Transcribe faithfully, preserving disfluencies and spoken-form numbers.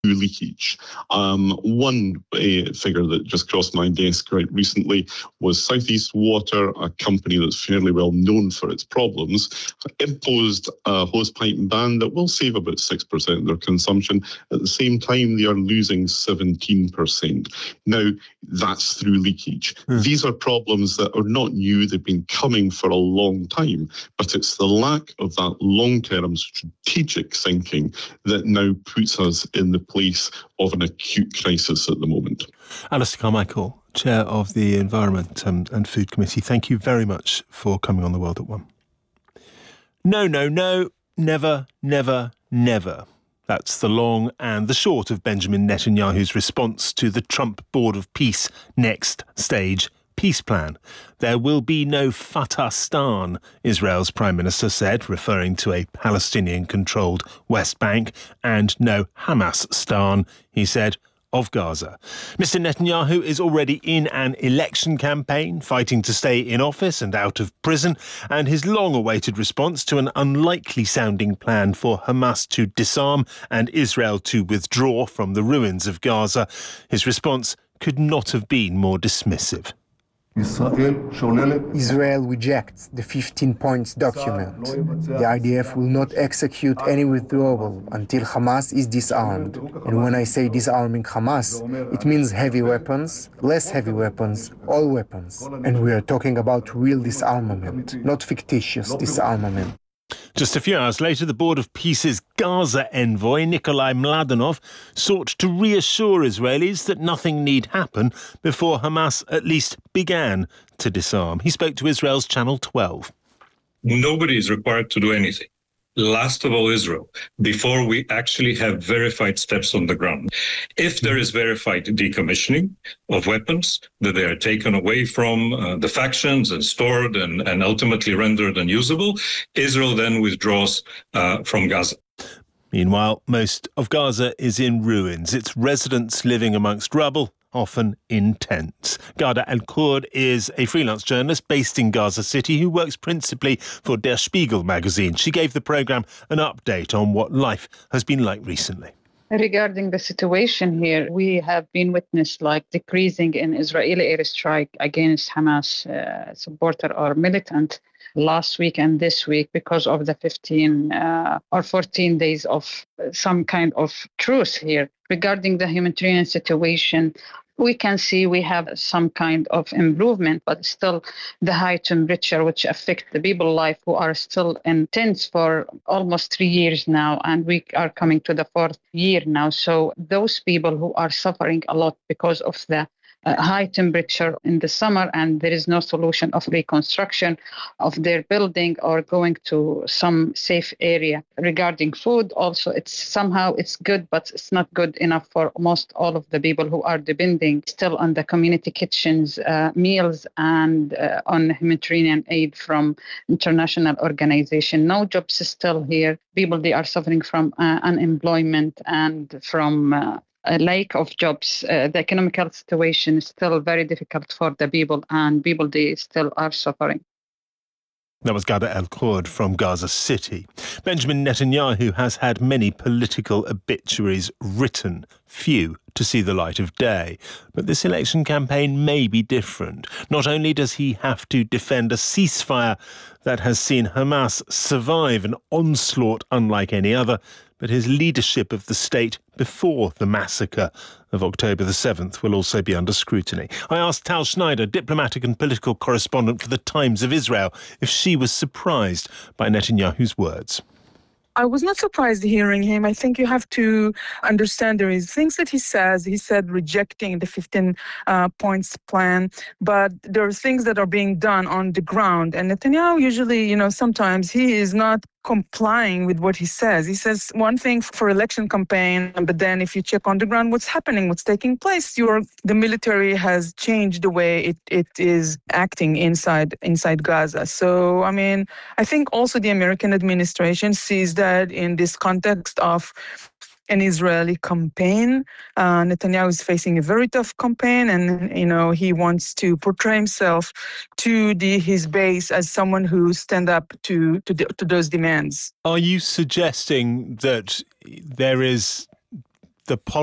leakage. Um, one uh, figure that just crossed my desk quite recently was Southeast Water, a company that's fairly well known for its problems, imposed a hosepipe ban that will save about six percent of their consumption. At the same time, they are losing seventeen percent. Now, that's through leakage. Mm. These are problems that are not new. They've been coming for a long time, but it's the lack of that long-term strategic thinking that now puts us in the place of an acute crisis at the moment. Alistair Carmichael, Chair of the Environment um, and Food Committee, thank you very much for coming on The World at One. No, no, no, never, never, never. That's the long and the short of Benjamin Netanyahu's response to the Trump Board of Peace Next Stage peace plan. There will be no Fatastan, Israel's Prime Minister said, referring to a Palestinian-controlled West Bank, and no Hamas-stan, he said, of Gaza. Mister Netanyahu is already in an election campaign, fighting to stay in office and out of prison, and his long-awaited response to an unlikely-sounding plan for Hamas to disarm and Israel to withdraw from the ruins of Gaza, his response could not have been more dismissive. Israel rejects the fifteen points document. The I D F will not execute any withdrawal until Hamas is disarmed. And when I say disarming Hamas, it means heavy weapons, less heavy weapons, all weapons. And we are talking about real disarmament, not fictitious disarmament. Just a few hours later, the Board of Peace's Gaza envoy, Nikolai Mladenov, sought to reassure Israelis that nothing need happen before Hamas at least began to disarm. He spoke to Israel's Channel twelve. Nobody is required to do anything. Last of all, Israel, before we actually have verified steps on the ground. If there is verified decommissioning of weapons, that they are taken away from uh, the factions and stored and, and ultimately rendered unusable, Israel then withdraws uh, from Gaza. Meanwhile, most of Gaza is in ruins, its residents living amongst rubble, often in tents. Ghada El-Kurd is a freelance journalist based in Gaza City who works principally for Der Spiegel magazine. She gave the programme an update on what life has been like recently. Regarding the situation here, we have been witness like decreasing in Israeli airstrike against Hamas uh, supporter or militant last week and this week because of the fifteen uh, or fourteen days of some kind of truce here. Regarding the humanitarian situation, we can see we have some kind of improvement, but still the high temperature which affect the people life who are still in tents for almost three years now, and we are coming to the fourth year now. So those people who are suffering a lot because of the Uh, high temperature in the summer, and there is no solution of reconstruction of their building or going to some safe area. Regarding food, also, it's somehow it's good, but it's not good enough for most all of the people who are depending still on the community kitchens, uh, meals, and uh, on humanitarian aid from international organization. No jobs still here. People, they are suffering from uh, unemployment and from uh, a lack of jobs. Uh, the economical situation is still very difficult for the people, and people, they still are suffering. That was Ghada El-Kurd from Gaza City. Benjamin Netanyahu has had many political obituaries written, few to see the light of day. But this election campaign may be different. Not only does he have to defend a ceasefire that has seen Hamas survive an onslaught unlike any other, but his leadership of the state before the massacre of October the seventh will also be under scrutiny. I asked Tal Schneider, diplomatic and political correspondent for the Times of Israel, if she was surprised by Netanyahu's words. I was not surprised hearing him. I think you have to understand there is things that he says. He said rejecting the fifteen uh, points plan, but there are things that are being done on the ground. And Netanyahu usually, you know, sometimes he is not complying with what he says. He says one thing for election campaign, but then if you check on the ground what's happening, what's taking place, your the military has changed the way it, it is acting inside inside Gaza. So, I mean, I think also the American administration sees that in this context of an Israeli campaign. Uh, Netanyahu is facing a very tough campaign, and, you know, he wants to portray himself to the, his base as someone who stand up to, to, the, to those demands. Are you suggesting that there is the policy